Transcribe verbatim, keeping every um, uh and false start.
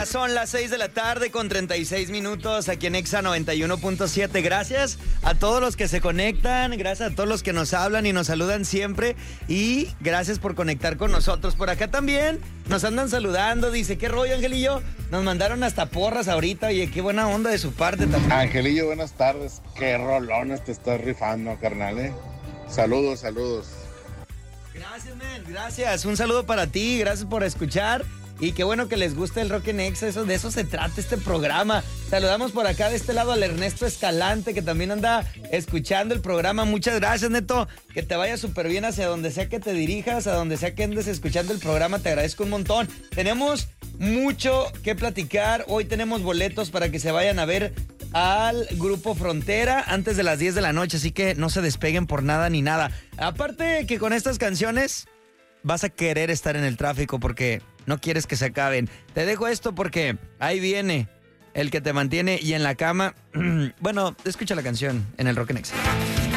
Ya son las seis de la tarde con treinta y seis minutos aquí en Exa noventa y uno punto siete. Gracias a todos los que se conectan, gracias a todos los que nos hablan y nos saludan siempre y gracias por conectar con nosotros. Por acá también nos andan saludando, dice, ¿qué rollo, Angelillo? Nos mandaron hasta porras ahorita, oye, qué buena onda de su parte también. Angelillo, buenas tardes, qué rolones te estás rifando, carnal, ¿eh? Saludos, saludos. Gracias, men, gracias, un saludo para ti, gracias por escuchar. Y qué bueno que les guste el Rock en Exa, eso, de eso se trata este programa. Saludamos por acá de este lado al Ernesto Escalante, que también anda escuchando el programa. Muchas gracias, Neto. Que te vaya súper bien hacia donde sea que te dirijas, a donde sea que andes escuchando el programa. Te agradezco un montón. Tenemos mucho que platicar. Hoy tenemos boletos para que se vayan a ver al Grupo Frontera antes de las diez de la noche, así que no se despeguen por nada ni nada. Aparte que con estas canciones vas a querer estar en el tráfico porque no quieres que se acaben. Te dejo esto porque ahí viene el que te mantiene y en la cama. Bueno, escucha la canción en el Rock en Exa.